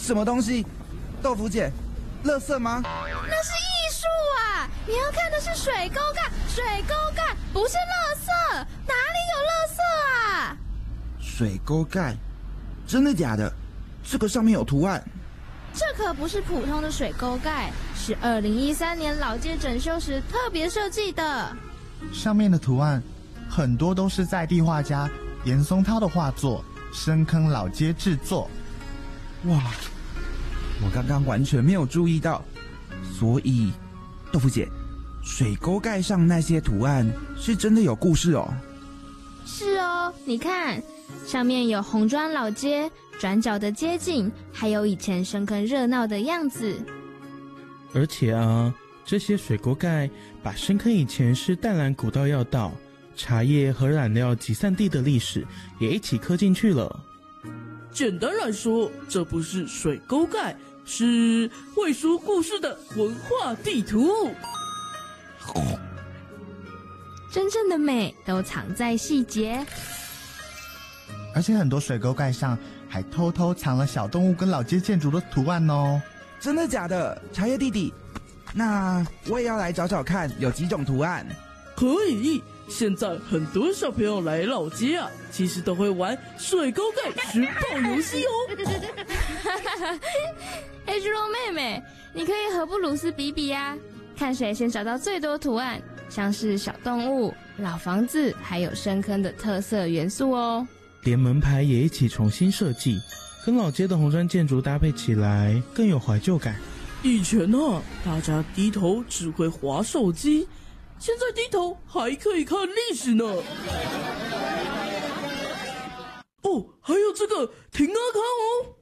什么东西？豆腐姐，垃圾吗？ 那是艺术啊！你要看的是水沟盖，水沟盖不是垃圾，哪里有垃圾啊？ 水沟盖，真的假的？这个上面有图案。 这可不是普通的水沟盖，是2013年老街整修时特别设计的。 上面的图案很多都是在地画家严嵩涛的画作深坑老街制作。 哇，我刚刚完全没有注意到，所以豆腐姐，水沟盖上那些图案是真的有故事哦。 是哦，你看，上面有红砖老街、转角的街景，还有以前深坑热闹的样子。 而且啊，这些水沟盖把深坑以前是淡蓝古道要道、茶叶和染料集散地的历史也一起刻进去了。 简单来说，这不是水沟盖，是会说故事的文化地图。 真正的美都藏在细节， 而且很多水沟盖上还偷偷藏了小动物跟老街建筑的图案哦。 真的假的？茶叶弟弟，那我也要来找找看有几种图案。 可以，现在很多小朋友来老街啊，其实都会玩水沟盖寻宝游戏哦。 猪肉妹妹，你可以和布鲁斯比比呀，看谁先找到最多图案，像是小动物、老房子，还有深坑的特色元素哦。 连门牌也一起重新设计，跟老街的红砖建筑搭配起来更有怀旧感。 以前啊，大家低头只会滑手机，现在低头还可以看历史呢。哦，还有这个停阿康哦。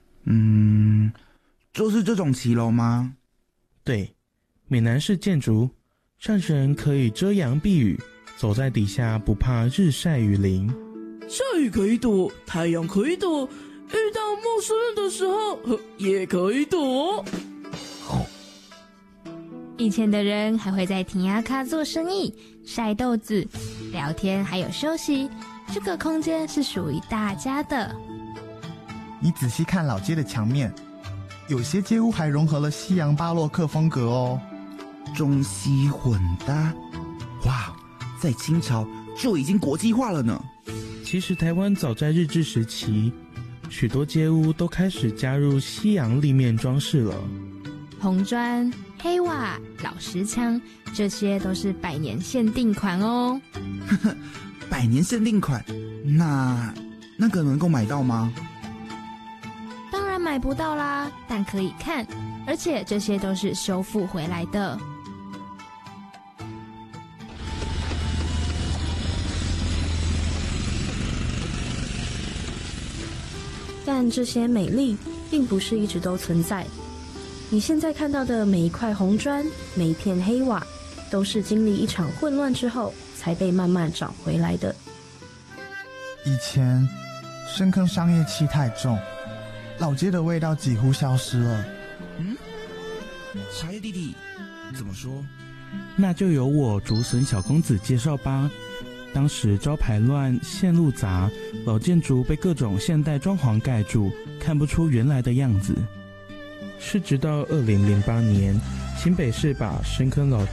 就是这种骑楼吗？ 对，闽南式建筑，让人可以遮阳避雨，走在底下不怕日晒雨淋。 下雨可以躲，太阳可以躲，遇到陌生人的时候也可以躲。 以前的人还会在亭仔卡做生意、晒豆子、聊天，还有休息。这个空间是属于大家的。 你仔细看老街的墙面，有些街屋还融合了西洋巴洛克风格哦， 中西混搭。哇，在清朝就已经国际化了呢。 其实台湾早在日治时期，许多街屋都开始加入西洋立面装饰了。 红砖、黑瓦、老石墙，这些都是100年限定款哦。 100年限定款，那个能够买到吗？ 当然买不到啦，但可以看，而且这些都是修复回来的。 但这些美丽并不是一直都存在。你现在看到的每一块红砖，每一片黑瓦，都是经历一场混乱之后才被慢慢找回来的。 以前深坑商业气太重，老街的味道几乎消失了。 茶叶弟弟，怎么说？ 那就由我竹笋小公子介绍吧。当时招牌乱，线路杂，老建筑被各种现代装潢盖住，看不出原来的样子。是直到2008年，新北市把深坑老